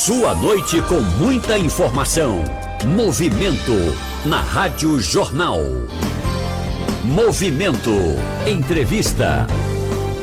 sua noite com muita informação. Movimento na Rádio Jornal. Movimento. Entrevista.